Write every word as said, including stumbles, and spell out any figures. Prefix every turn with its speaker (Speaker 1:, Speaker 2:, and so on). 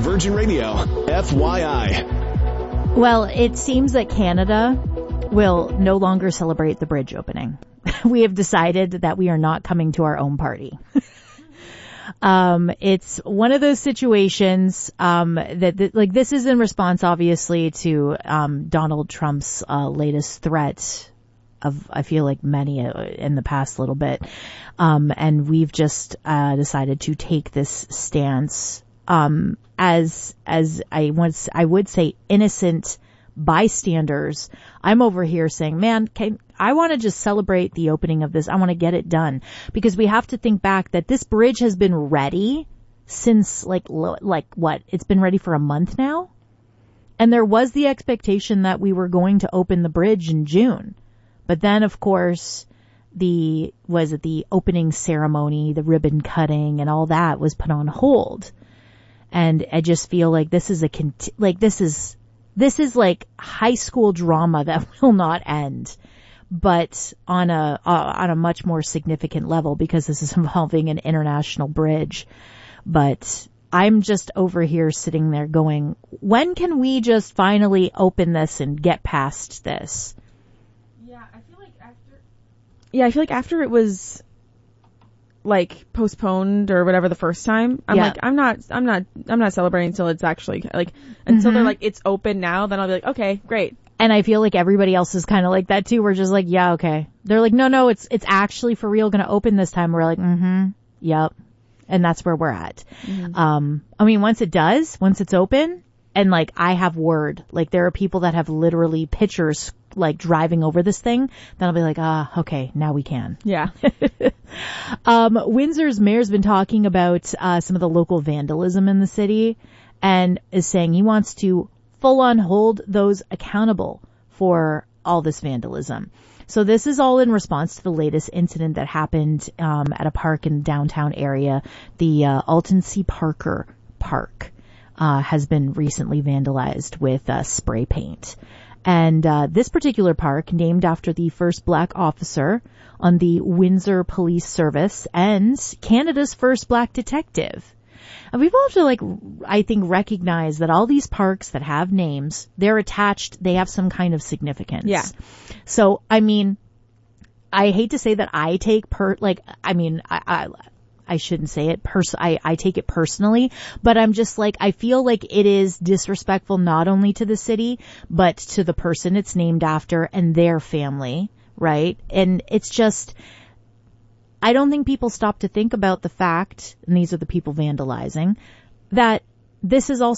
Speaker 1: Virgin Radio, F Y I.
Speaker 2: Well, it seems that Canada will no longer celebrate the bridge opening. We have decided that we are not coming to our own party. Um, it's one of those situations, um, that, that, like, this is in response, obviously, to, um, Donald Trump's, uh, latest threat of, I feel like many uh, in the past little bit. Um, and we've just, uh, decided to take this stance, um, as, as I once, I would say innocent bystanders. I'm over here saying, man, can, I want to just celebrate the opening of this. I want to get it done, because we have to think back that this bridge has been ready since like, like what? It's been ready for a month now. And there was the expectation that we were going to open the bridge in June. But then, of course, the, was it the opening ceremony, the ribbon cutting and all that was put on hold. And I just feel like this is a, conti- like this is, this is like high school drama that will not end, but on a, uh, on a much more significant level, because this is involving an international bridge. But I'm just over here sitting there going, when can we just finally open this and get past this?
Speaker 3: Yeah, I feel like after, yeah, I feel like after it was like postponed or whatever the first time, I'm
Speaker 2: yeah.
Speaker 3: like, I'm not, I'm not, I'm not celebrating until it's actually like, until mm-hmm. they're like, it's open now, then I'll be like, okay, great.
Speaker 2: And I feel like everybody else is kind of like that too. We're just like, yeah, okay. They're like, no, no, it's, it's actually for real going to open this time. We're like, mm-hmm, yep. And that's where we're at. Mm-hmm. Um, I mean, once it does, once it's open, and like, I have word, like there are people that have literally pictures like driving over this thing, then I'll be like, ah, okay, now we can.
Speaker 3: Yeah.
Speaker 2: um, Windsor's mayor's been talking about, uh, some of the local vandalism in the city, and is saying he wants to full on hold those accountable for all this vandalism. So this is all in response to the latest incident that happened, um, at a park in the downtown area. The, uh, Alton C. Parker Park, uh, has been recently vandalized with, uh, spray paint. And, uh, this particular park, named after the first black officer on the Windsor Police Service and Canada's first black detective. And we've also, like, I think, recognized that all these parks that have names, they're attached, they have some kind of significance.
Speaker 3: Yeah.
Speaker 2: So, I mean, I hate to say that I take per, like, I mean, I, I, I shouldn't say it pers- I, I take it personally, but I'm just like, I feel like it is disrespectful not only to the city, but to the person it's named after and their family, right? And it's just, I don't think people stop to think about the fact, and these are the people vandalizing, that this is also